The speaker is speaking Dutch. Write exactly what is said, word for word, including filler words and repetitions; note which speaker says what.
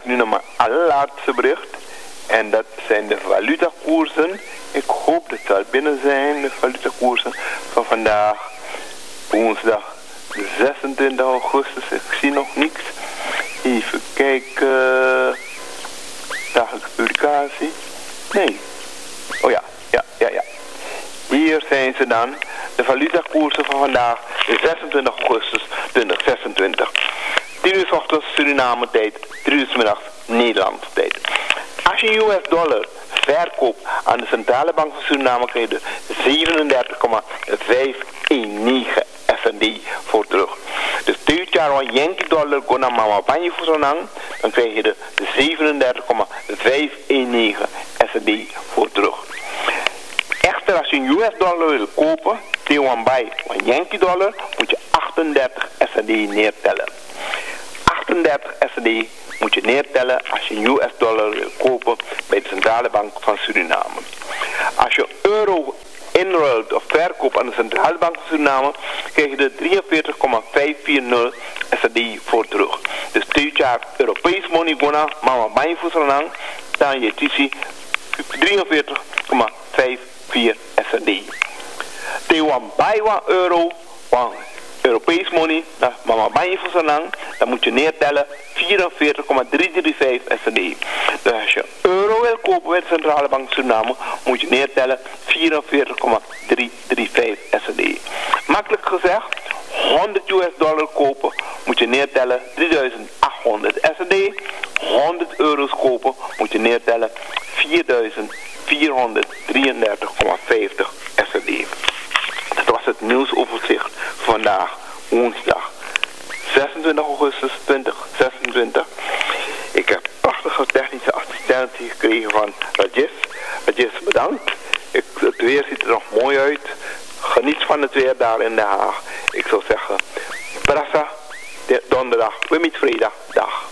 Speaker 1: ik nu naar mijn allerlaatste bericht. En dat zijn de valutakoersen. Ik hoop dat ze al binnen zijn, de valutakoersen van vandaag, woensdag zesentwintig augustus. Ik zie nog niks. Even kijken. Dagelijkse publicatie. Nee. Oh ja, ja, ja, ja. Hier zijn ze dan. De valutakoersen van vandaag, zesentwintig augustus tweeduizend zesentwintig. tien uur 's ochtends Suriname tijd, drie uur 's middags Nederlandse tijd. Als je een U S dollar verkoopt aan de centrale bank van Suriname, krijg je zevenendertig komma vijfhonderdnegen S N D voor terug. Dus twee jaar een Yankee dollar go naar mama banje voor zo'n hang, dan krijg je de zevenendertig komma vijfhonderdnegen S N D voor terug. Echter, als je een U S dollar wil kopen, tegen bij een Yankee dollar, moet je achtendertig S N D neertellen. achtendertig S N D moet je neertellen als je een U S dollar wil kopen bij de centrale bank van Suriname. Als je euro inruilt of verkoopt aan de centrale bank van Suriname, krijg je de drieënveertig komma vijfhonderdveertig S N D voor terug. Dus twee jaar Europees money gona, mama banj voor zo'n hang, dan je titie drieënveertig komma vijfhonderdveertig S N D. Tegen bij een euro, want Europees money, nou, mama banj voor zo'n hang, dan moet je neertellen vierenveertig komma driehonderdvijfendertig S N D. Dus als je euro wil kopen bij de centrale bank Suriname, moet je neertellen vierenveertig komma driehonderdvijfendertig S N D. Makkelijk gezegd, honderd U S dollar kopen, moet je neertellen drieduizend achthonderd S N D. honderd euro's kopen, moet je neertellen vierduizend vierhonderddrieëndertig komma vijftig S N D. Dat was het nieuwsoverzicht vandaag, woensdag zesentwintig augustus tweeduizend zesentwintig. Ik heb prachtige technische assistentie gekregen van Rajesh. Rajesh, bedankt. Ik, het weer ziet er nog mooi uit. Geniet van het weer daar in Den Haag. Ik zou zeggen, Brassa, donderdag, we met vrijdag, dag.